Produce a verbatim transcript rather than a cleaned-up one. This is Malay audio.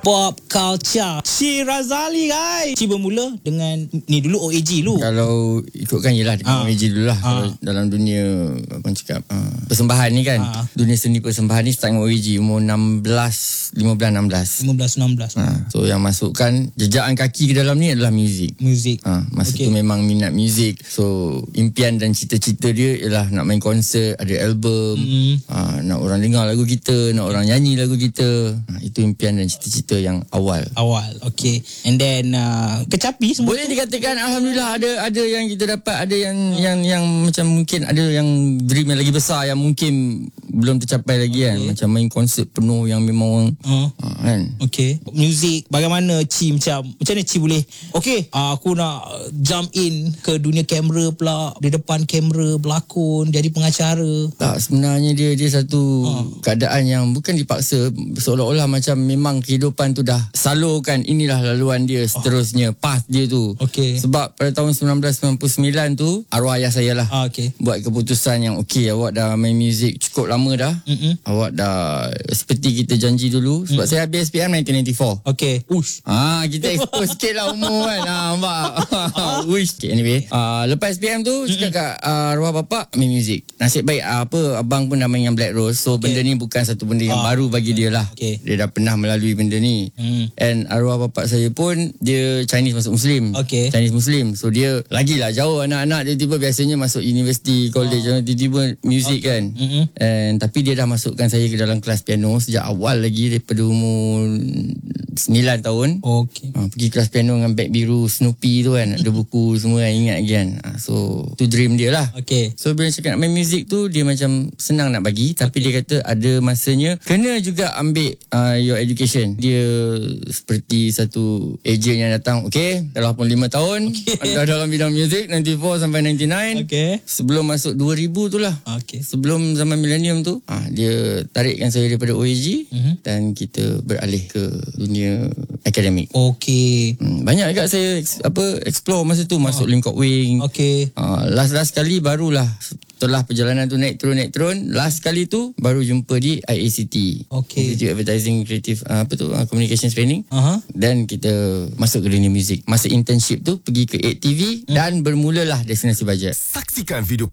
Pop Culture. Ci Razali guys. Ci bermula dengan ni dulu O A G dulu. Kalau ikutkan yelah dengan Ah. O A G dulu lah. Ah. Kalau dalam dunia apa orang cakap uh, persembahan ni kan. Ah. Dunia seni persembahan ni start dengan O A G umur enam belas, lima belas, enam belas. lima belas enam belas. Ha, so yang masukkan jejakan kaki ke dalam ni adalah muzik. Muzik. Ha, masa Okay. tu memang minat muzik. So impian dan cita-cita dia ialah nak main konsert, ada album, Mm. ha, nak orang dengar lagu kita, nak orang nyanyi lagu kita. Ha, itu impian dan cita-cita yang awal. Awal. Okay. And then uh, kecapi semua. Boleh dikatakan alhamdulillah ada ada yang kita dapat, ada yang yang yang macam mungkin ada yang dream yang lagi besar yang mungkin belum tercapai lagi kan. Macam main konsert penuh yang memang orang Uh. ha, kan. Okay. Muzik. Bagaimana Ci macam macam mana Ci boleh okay uh, aku nak jump in ke dunia kamera pula, di depan kamera berlakon, jadi pengacara. Tak, sebenarnya dia dia satu Ha. keadaan yang bukan dipaksa, seolah-olah macam memang kehidupan tu dah salurkan, inilah laluan dia seterusnya, path dia tu. Okey. Sebab pada tahun sembilan belas sembilan puluh sembilan tu arwah ayah saya lah Ah, okay. buat keputusan yang okey, awak dah main muzik cukup lama dah. Mm-mm. Awak dah seperti kita janji dulu. Sebab saya habis S P M nineteen ninety-four. Okay. Ush. Ah, kita expose sikit lah umur kan. Ah, nampak. Wish. Okay, anyway, ah, lepas S P M tu cakap kat ah, arwah bapak main muzik. Nasib baik ah, apa abang pun dah main dengan Black Rose. So Okay. benda ni bukan satu benda yang Ah. baru bagi dia lah. Okay. Dia dah pernah melalui benda ni. Hmm. And arwah bapak saya pun dia Chinese masuk Muslim. Okay. Chinese Muslim. So dia lagilah jauh anak-anak dia, tiba biasanya masuk universiti, college, ah. tiba-tiba muzik okay. kan. Mm-hmm. And tapi dia dah masukkan saya ke dalam kelas piano sejak awal lagi, daripada umur sembilan tahun. Okay. Ha, pergi kelas piano dengan beg biru Snoopy tu kan. Ada buku semua kan, ingat lagi kan. Ha, so tu dream dia lah. Okay. So bila cakap nak main muzik tu, dia macam senang nak bagi. Tapi okay. dia kata ada masanya kena juga ambil uh, your education. Dia seperti satu ejen yang datang, okay, dah lapan puluh lima tahun okay. dah dalam bidang muzik, sembilan puluh empat sampai sembilan puluh sembilan. Okay. Sebelum masuk dua ribu tu lah. Okay. Sebelum zaman milenium tu, ha, dia tarikkan saya daripada O A G Mhm. dan kita beralih ke dunia akademik. Okay. Hmm, banyak juga saya ex, apa explore masa tu, masuk oh. Lim Kok Wing. Okay. Uh, last-last kali barulah setelah perjalanan tu naik turun naik turun, last kali tu baru jumpa di I A C T. Okay. Institute Advertising Creative uh, apa tu uh, Communications Training. Aha. Dan kita masuk ke dunia muzik. Masa internship tu pergi ke eight T V hmm. dan bermulalah Destinasi Bajet. Saksikan video